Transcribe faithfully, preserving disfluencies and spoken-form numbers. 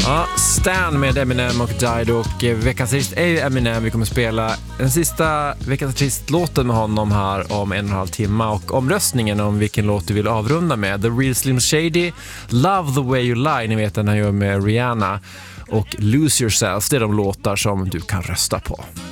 Ja, Stan med Eminem och Dido, och veckans artist är ju Eminem. Vi kommer spela den sista veckans artist-låten med honom här om en och en halv timme, och omröstningen om vilken låt du vill avrunda med: The Real Slim Shady, Love the Way You Lie, ni vet den han gör med Rihanna, och Lose Yourself. Det är de låtar som du kan rösta på.